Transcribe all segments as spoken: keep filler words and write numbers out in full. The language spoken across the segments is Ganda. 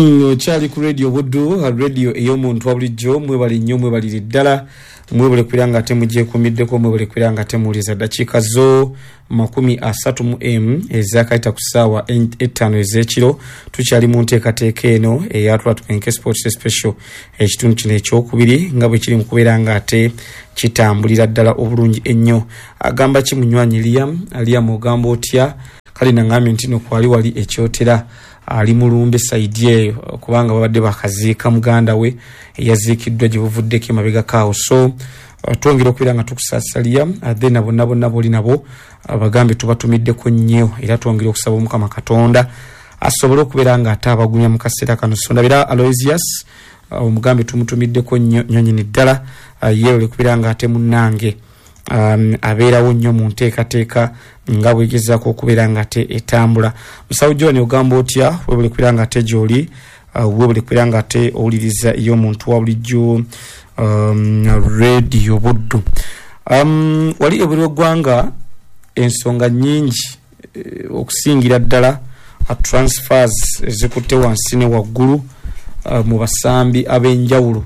Charlie ku radio Buddu, radio eyomuntu wabulijjo mwebali nnyo mwebali ddala mwebale kwiranga ate mujje kumiddeko mwebale kwiranga ate muliza dakiika zo makumi asatu mu m ezakaita ku ssaawa etaano ez'ekiro tukyali mu nteekateeka eno eyatula tukenke sports special ekitundu kino ekyokubiri nga bwe kiri mu kubeera nga ate kitambulira ddala obulungi ennyo. Agamba ki munywanyi Liam Liam ogamba otya kale nangamye nti no kwali wali ekyotera ali mulumbe side eyo kubanga babadde bakaziika muganda we yaziikiddwa gye buvuddeko emabega kaawo. So uh, twongera okubeera nga tukusasalya then nabo nabo nabo oli nabo abagambe tubatumiddeko nnyo era twongera okusaba Omukama Katonda asobole okubeera nga ate abagunya mu kaseera kano. So ndabira Aloysius omugambe uh, tumutumiddeko nnyo nnyonyini ddala uh, yeerole kubeera nga ate munnange um, abeerawo nnyo mu nteekateeka nga bwegezaako okubeera nga ate etambula. Musawo John ogamba otya webule kubeera nga ate gy'oli uh, webule kubeera nga ate owuliriza ey'omuntu wa bulijjo um, radio Buddu. Um, wali ebuli w'eggwanga ensonga nnyingi eh, okusingira ddala uh, transfers ezikutte wansi ne waggulu uh, mu basambi ab'enjawulo.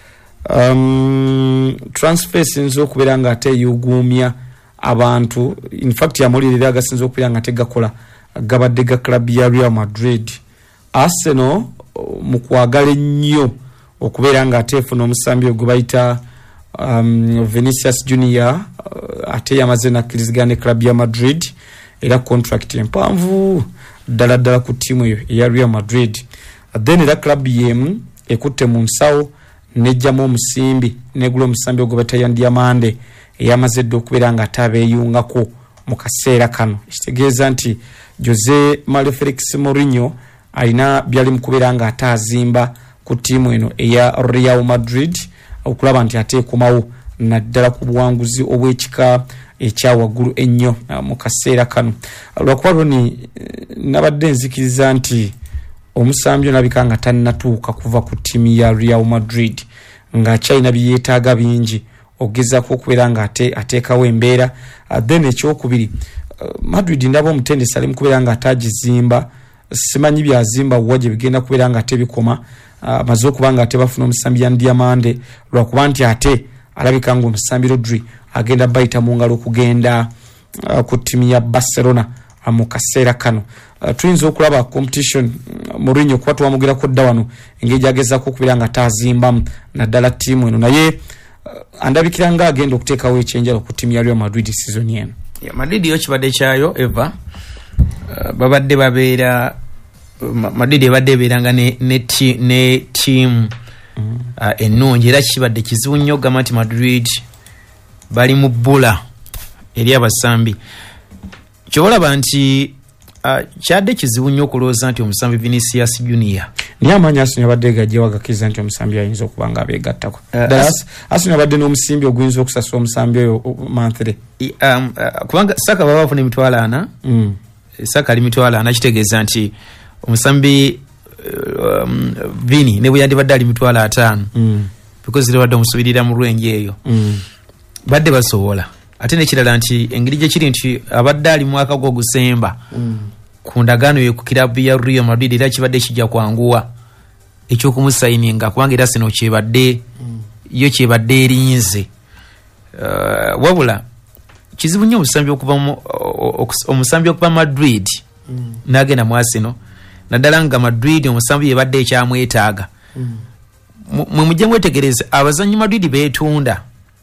Um, transfers nzo okubeera nga ate eyuguumya abantu in fact yamulirira agasinza okubeera nga tegakola gabadde ga club ya Real Madrid. Arsenal mu kwagala ennyo okubeera nga ate efuna omusambi gwe bayita um, Vinicius Junior uh, ate yamaze nakkirizigana ne club ya Madrid era contract empanvu ddala ddala ku ttiimu eyo eya Real Madrid. Uh, then era club yemu ekutte mu nsawo nejjamu omusimbi negula omusambi gwe bayita Yan Diamande eyamaze dde okubeera nga ate abeeyungako mu kaseera kano. Ekitegeeza nti Jose Mario Felix Mourinho alina byali mu kubeera nga ate azimba ku ttiimu eno eya Real Madrid okulaba nti ate ekomawo naddala ku buwanguzi obw'ekika ekyawaggulu ennyo mu kaseera kano. Lwakuba lwoni nabadde nzikiriza nti omusambi olabika nga tannatuuka kuva ku ttiimu ya Real Madrid nga akyalina byeyeetaaga bingi ogezaako okubeera nga ate ateekawo embeera. Uh, then ekyokubiri uh, Madrid ndaba omutendesi ali mu kubeera nga atagizimba simanyi byazimba wa gye bigenda kubeera nga ate bikoma uh, maze okuba nga ate bafuna omusambi Yan Diamande lwakuba nti ate alabika nga omusambi Rodri agenda bayita mu ngalo okugenda uh, ku ttiimu ya Barcelona uh, mu kaseera kano. Uh, tuyinza okulaba competition uh, Mourinho kuba tuwamugerako dda wano engeri gyagezaako okubeera nga atazimbamu naddala ttiimu eno naye uh, andabikira nga agenda okuteekawo ekyenjalo ku ttiimu ya Real Madrid season eno. Yeah, Madrid yo kibadde kyayo eva uh, babadde babeera uh, Madrid ebadde ebeeranga ne ne, ti, ne team mm. uh, ennungi era kibadde kizibu nnyo gamba nti Madrid bali mu bbula eri abasambi. Kyobalaba nti uh, kyadde kizibu nnyo okulowooza nti omusambi Vinicius Junior niye amaanyi Arsenal abadde gajjewo agakkiriza nti omusambi ayinza okuba nga abeegattako. Uh, Arsenal abadde n'omusimbi oguyinza okusasula omusambi oyo manthre. Um, uh, kubanga Saka baba bafuna emitwalo ana mm. Saka ali mitwalo ana kitegeeza nti omusambi um, Vini ne bwe yandibadde ali mitwalo ataano mm. because tebadde omusubirira mu lwenje eyo mm. badde basobola. Ate nekirala nti engeri gye kiri nti abadde ali mwaka gw'Ogusemba mm. ku ndagaano ye ku kilabu ya Real Madrid era kibadde kijja kwanguwa ekyokumusayininga kubanga era sino kyebadde mm. yo kyebadde erinze. Uh, wabula kizibu nnyo omusambi okuva omusambi okuva Madrid mm. n'agenda mu Arsenal naddala nga Madrid omusambi yebadde ekyamwetaaga mm. mwe mujje mwetegereze abazannyi Madrid beetunda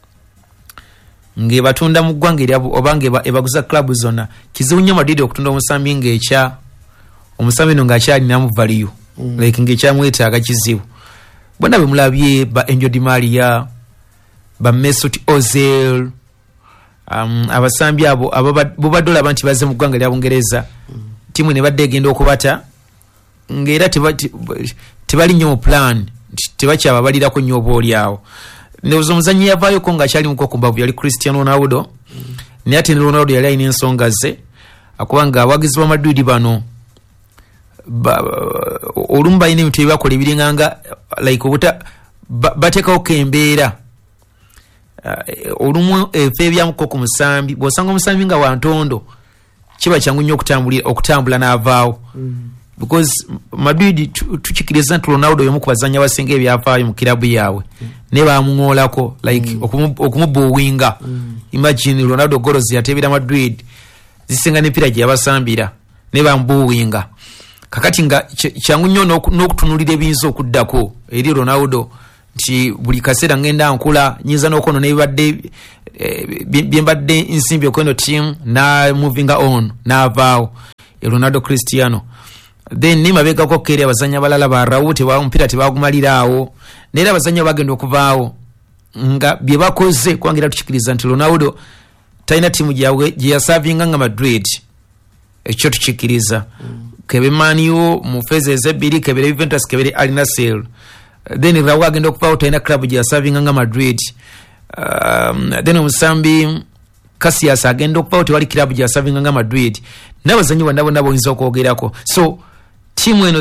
nge batunda mu ggwanga erya obange ebaguza club zonna. Kizibu nnyo Madrid okutunda omusambi ng'ekya omusambi no ng'akyali namu value mm. like ng'ekyamwetaaga kizibu. Bonna be mulabye ba Angel Di Maria ba Mesut Ozil um, abasambi abo ababadde olaba nti bazze mu ggwanga erya Bungereza mm. tiimu ne badde egenda okubata ng'era tebali nnyo mu plan tebakyababalirako nnyo oba olyawo. Ndozo muzanyi yavayo ko nga kyali muko kumbavu yali Cristiano Ronaldo mm. ne ate Ronaldo yali ayina ensonga ze akubanga abagizi ba Madrid bano ba, olumba ine mtu ebakole biringanga like obuta bateka okembeera uh, olumu efe bya muko ku musambi bosanga omusambi nga wa ntondo kiba kyangu nnyo okutambulira okutambula n'avaawo mm. because Madrid tukikiriza nti Ronaldo yomu kubazanya basinga ebyafaayo mu kilabu yawe mm. ne bamungolako like mm. okumubuwinga mm. imagine Ronaldo goals yatebira Madrid zisinga nepira gye yabasambira ne bambuwinga kakati nga kyangu nnyo n'okutunulira ebiyinza okuddako eri Ronaldo nti buli kaseera ngenda nkula nyinza n'okono nebadde byembadde insimbi okweno team na moving on n'avaawo Ronaldo Cristiano then ni mabega ko kere abazanya balala ba Raul te ba mpira te bagumalirawo nera abazanya bagenda okuvaawo nga bye bakoze kwangira tukikiriza nti Ronaldo taina timu gyawe gye yasavinga nga Madrid ekyo tukikiriza mm. kebe Man U mu phase ezebiri kebe Juventus kebe Al Nassr then Raul agenda okuvaawo taina club gye yasavinga nga Madrid um, then Musambi Casillas agenda okuvaawo te wali club gye yasavinga nga Madrid n'abazanyi bonna bonna boyinza okwogerako so timu eno